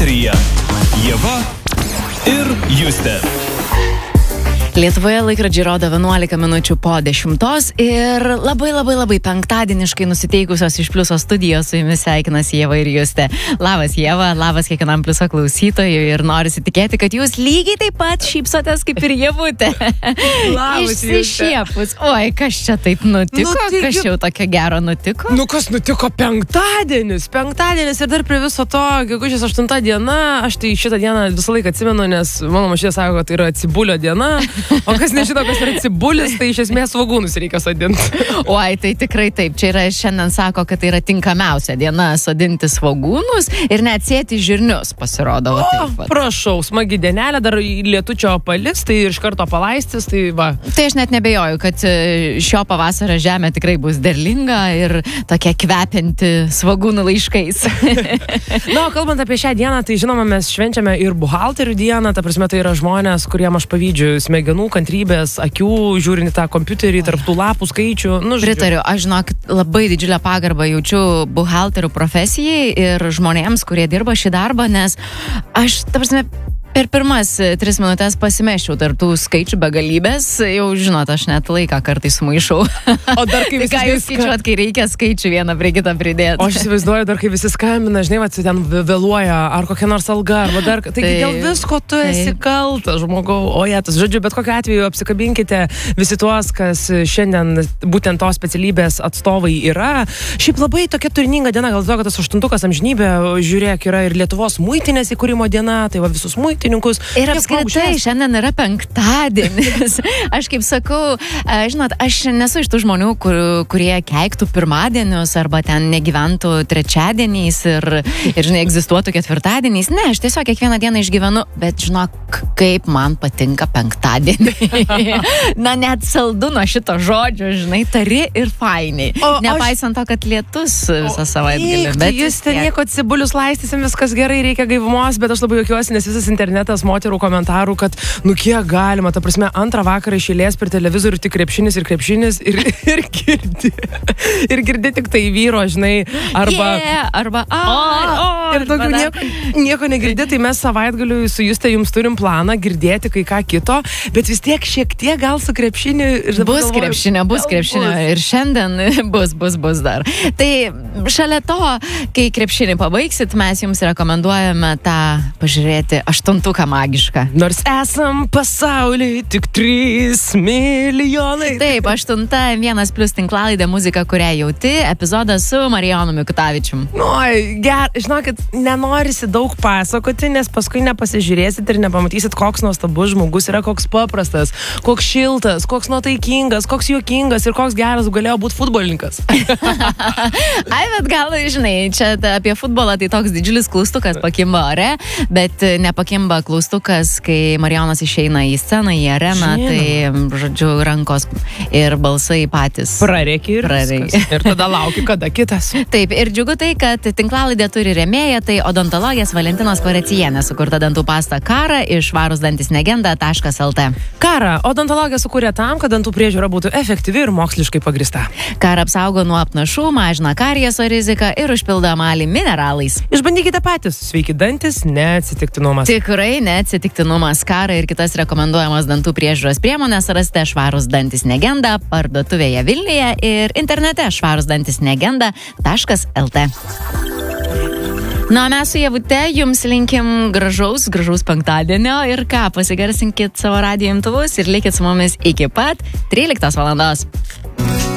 eteryje Ieva ir Justė. Lietuvoje laikrodžiai rodo 11 minučių po 10 ir labai penktadieniškai nusiteikusios iš Pliuso studijos su jumis sveikinasi Ieva ir Justė. Labas Ieva, labas kiekvienam Pliuso klausytojui ir norisi tikėti, kad jūs lygiai taip pat šypsotės kaip ir Ievutė. Labas, išsišiepus. Oi, kas čia taip nutiko? Kas čia jau tokio gero nutiko? Kas nutiko? Penktadienis ir dar prie viso to, gegužės 8 diena, aš tai šitą dieną visą laiką atsimenu, nes mano mašinė sako, kad tai yra cibulio diena. O kas nežino, kas yra cibulis, tai iš esmės svogūnus reikia sodinti. Oi, tai tikrai taip. Čia yra šiandien sako, kad tai yra tinkamiausia diena sodinti svogūnus ir net sėti žirnius, pasirodo. Prašau, smagi dienelė, dar lietučio paliks, tai iš karto palaistis, tai va. Tai aš net nebejoju, kad šio pavasario žemė tikrai bus derlinga ir tokia kvepianti svogūnų laiškais. Kalbant apie šią dieną, tai žinoma, mes švenčiame ir buhalterių dieną, ta prasme, tai yra žmonės, kuriem aš pavydžiu smegenų, kantrybės, akių, žiūrint tą kompiuterį, tarp tų lapų skaičių. Pritariu, aš žinok, labai didžiulę pagarbą jaučiu buhalterių profesijai ir žmonėms, kurie dirba šį darbą, nes aš, ta prasme, per pirmas 3 minutės pasimeščiau tarp tų skaičių begalybės, jau žinot, aš net laiką kartais sumaišau. O dar kai visi skaičiuot, kai reikia skaičių vieną prie kitą pridėti. O aš įsivaizduoju, dar kai visi skambina, žinai, va, ten vėluoja, ar kokia nors alga, arba dar, taigi dėl visko tu esi kaltas, žmogau, ojetas. Žodžiu, bet kokiu atveju apsikabinkite visi tuos, kas šiandien būtent tos specialybės atstovai yra. Šiaip labai tokia turininga diena, gal to, kad tas 8 amžinybė, žiūrėk, yra ir Lietuvos muitinės įkūrimo diena, tai va visus muitininkus. Ir apskritai, šiandien yra penktadienis. Aš kaip sakau, žinot, aš nesu iš tų žmonių, kurie keiktų pirmadienius arba ten negyventų trečiadieniais ir žinai, egzistuotų ketvirtadieniais. Ne, aš tiesiog kiekvieną dieną išgyvenu, bet žinok, kaip man patinka penktadienį. Na, net saldu nuo šito žodžio, žinai, tari ir fainiai. Nepaisant to, kad lietus visą savaitgalį. Bet jūs ten nieko cibulius laistysim, viskas gerai, reikia gaivumos, bet aš labai juokiuosi, nes visas internetas moterų komentarų, kad, kiek galima, ta prasme, antrą vakarą išėlės per televizorių tik krepšinis ir girdi tik tai vyro, žinai, arba ir daugiau nieko negirdė, tai mes savaitgaliu su Justė jums turim planą girdėti kai ką kito, bet vis tiek šiek tiek gal su krepšiniu. Bus krepšinio ir šiandien bus dar. Tai šalia to, kai krepšinį pabaigsit, mes jums rekomenduojame tą pažiūrėti 8 magišką. Nors esam pasaulyje tik 3 milijonai. Taip, 8 vienas plius tinklalaidė muzika, kurią jauti, epizodas su Marijonu Mikutavičium. Žinokit, nenorisi daug pasakoti, nes paskui nepasižiūrėsit ir nepamatysit, koks nuostabus žmogus yra, koks paprastas, koks šiltas, koks nuotaikingas, koks juokingas ir koks geras galėjo būti futbolininkas. Bet gal, žinai, čia apie futbolą tai toks didžiulis klaustukas pakimba ore, bet nepakimba klaustukas, kai Marijonas išeina į sceną, į areną, tai, žodžiu, rankos ir balsai patys. Prarėki ir tada lauki, kada kitas. Taip, ir džiugu tai, kad tinklalaidė turi rėmėją, tai odontologės Valentinos Parecijienės sukurta dantų pasta Kara iš švarūsdantisnegenda.lt. Kara, odontologija sukūrė tam, kad dantų priežiūra būtų efektyvi ir moksliškai pagrįsta. Kara apsaugo nuo apnašų, mažina karieso riziką ir užpildo emalį mineralais. Išbandykite patys, sveiki dantis, neatsitiktinumas. Tikrai neatsitiktinumas. Kara ir kitas rekomenduojamas dantų priežiūros priemonės rasite Švarūs dantis negenda parduotuvėje Vilniuje ir internete švarūsdantisnegenda.lt. Mes su Ievute jums linkim gražaus penktadienio ir pasigarsinkit savo radijo imtuvus ir likit su mumis iki pat 13 valandos.